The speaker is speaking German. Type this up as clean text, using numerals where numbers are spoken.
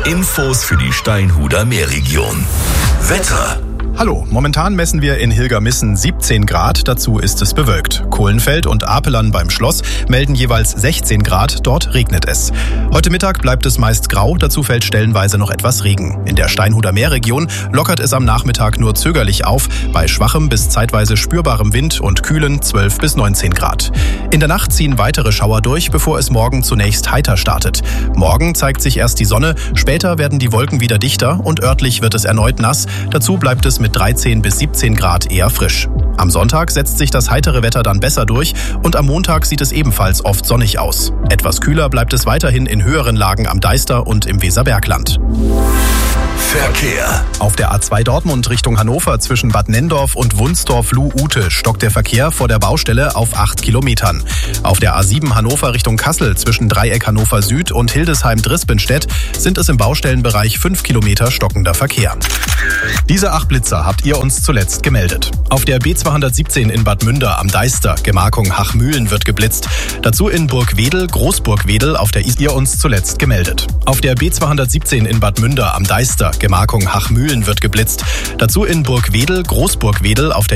Infos für die Steinhuder Meerregion. Wetter. Hallo, momentan messen wir in Hilgermissen 17 Grad, dazu ist es bewölkt. Kohlenfeld und Apelern beim Schloss melden jeweils 16 Grad, dort regnet es. Heute Mittag bleibt es meist grau, dazu fällt stellenweise noch etwas Regen. In der Steinhuder Meerregion lockert es am Nachmittag nur zögerlich auf, bei schwachem bis zeitweise spürbarem Wind und kühlen 12 bis 19 Grad. In der Nacht ziehen weitere Schauer durch, bevor es morgen zunächst heiter startet. Morgen zeigt sich erst die Sonne, später werden die Wolken wieder dichter und örtlich wird es erneut nass, dazu bleibt es mit 13 bis 17 Grad eher frisch. Am Sonntag setzt sich das heitere Wetter dann besser durch und am Montag sieht es ebenfalls oft sonnig aus. Etwas kühler bleibt es weiterhin in höheren Lagen am Deister und im Weserbergland. Verkehr. Auf der A2 Dortmund Richtung Hannover zwischen Bad Nenndorf und Wunsdorf-Luh-Ute stockt der Verkehr vor der Baustelle auf 8 Kilometern. Auf der A7 Hannover Richtung Kassel zwischen Dreieck Hannover Süd und Hildesheim-Drispenstedt sind es im Baustellenbereich 5 Kilometer stockender Verkehr. Diese 8 Blitzer habt ihr uns zuletzt gemeldet. Auf der B217 in Bad Münder am Deister, Gemarkung Hachmühlen, wird geblitzt. Dazu in Burgwedel, Großburgwedel, auf der ihr uns zuletzt gemeldet. Auf der B217 in Bad Münder am Deister, Gemarkung Hachmühlen, wird geblitzt. Dazu in Burgwedel, Großburgwedel, auf der